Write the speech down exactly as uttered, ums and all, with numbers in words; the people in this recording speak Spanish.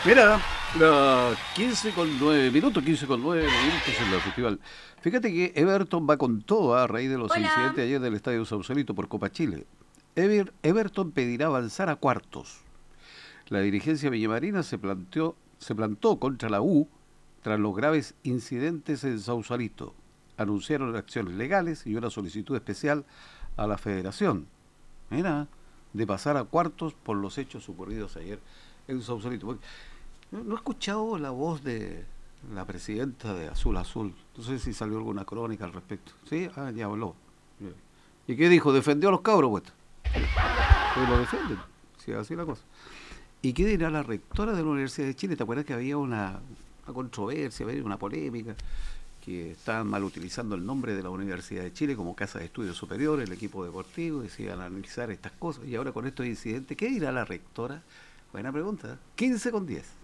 Mira, la quince con nueve minutos, quince con nueve minutos en la festival. Fíjate que Everton va con todo a raíz de los Hola. incidentes ayer del Estadio Sausalito por Copa Chile. Ever- Everton pedirá avanzar a cuartos. La dirigencia villamarina se planteó, se plantó contra la U tras los graves incidentes en Sausalito. Anunciaron acciones legales y una solicitud especial a la federación. Mira, de pasar a cuartos por los hechos ocurridos ayer en Sausalito. Porque no, no he escuchado la voz de la presidenta de Azul Azul. No sé si salió alguna crónica al respecto. ¿Sí? Ah, ya habló. ¿Y qué dijo? ¿Defendió a los cabros, pues? Sí, pues lo defienden. Sí, así la cosa. ¿Y qué dirá la rectora de la Universidad de Chile? ¿Te acuerdas que había una, una controversia, había una polémica? Que estaban mal utilizando el nombre de la Universidad de Chile como Casa de Estudios Superiores, el equipo deportivo, decían analizar estas cosas. Y ahora con estos incidentes, ¿qué dirá la rectora? Buena pregunta. quince con diez.